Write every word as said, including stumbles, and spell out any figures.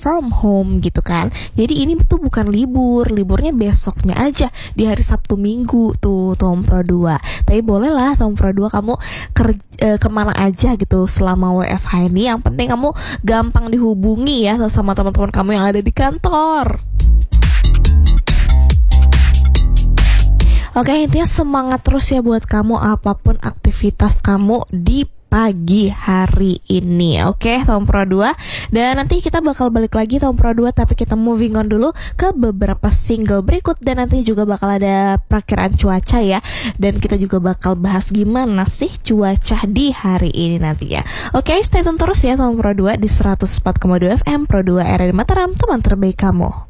from home gitu kan. Jadi ini tuh bukan libur, liburnya besoknya aja di hari Sabtu Minggu tuh Tom Pro dua. Tapi boleh lah Tom Pro dua kamu kerja, eh, kemana aja gitu selama W F H ini. Yang penting kamu gampang dihubungi ya sama teman-teman kamu yang ada di kantor. Oke, intinya semangat terus ya buat kamu apapun aktivitas kamu di pagi hari ini. Oke, Tom Pro dua. Dan nanti kita bakal balik lagi Tom Pro dua, tapi kita moving on dulu ke beberapa single berikut. Dan nanti juga bakal ada perakiraan cuaca ya. Dan kita juga bakal bahas gimana sih cuaca di hari ini nanti ya. Oke, stay tune terus ya Tom Pro dua di seratus empat koma dua F M Pro dua R R Mataram, teman terbaik kamu.